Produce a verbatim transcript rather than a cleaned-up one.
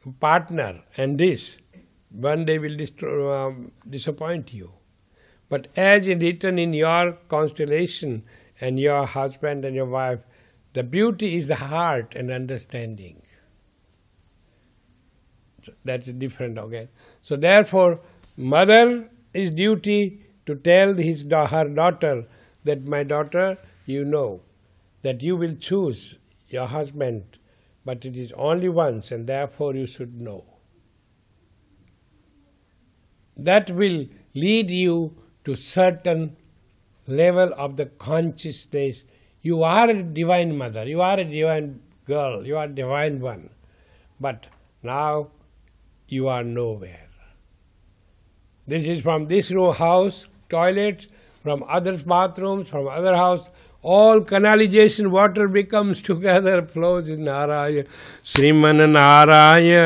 partner and this, one day will destroy, um, disappoint you. But as in written in your constellation and your husband and your wife, the beauty is the heart and understanding. So that's different again. So therefore, mother is duty to tell his her daughter that, my daughter, you know that you will choose your husband, but it is only once, and therefore you should know. That will lead you to certain level of the consciousness. You are a divine mother, you are a divine girl, you are a divine one. But now you are nowhere. This is from this row house, toilets, from other bathrooms, from other house, all canalization water becomes together, flows in Narayana. Sriman Narayana.